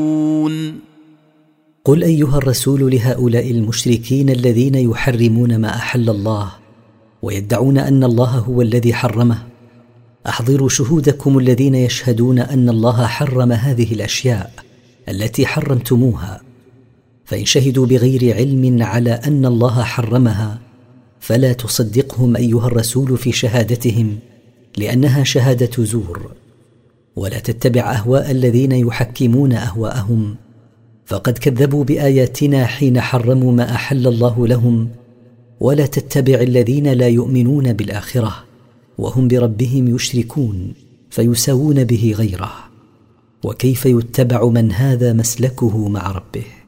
قل أيها الرسول لهؤلاء المشركين الذين يحرمون ما أحل الله ويدعون أن الله هو الذي حرمه: أحضروا شهودكم الذين يشهدون أن الله حرم هذه الأشياء التي حرمتموها، فإن شهدوا بغير علم على أن الله حرمها فلا تصدقهم أيها الرسول في شهادتهم، لأنها شهادة زور. ولا تتبع أهواء الذين يحكمون أهواءهم، فقد كذبوا بآياتنا حين حرموا ما أحل الله لهم. ولا تتبع الذين لا يؤمنون بالآخرة وهم بربهم يشركون فيساوون به غيره. وكيف يتبع من هذا مسلكه مع ربه؟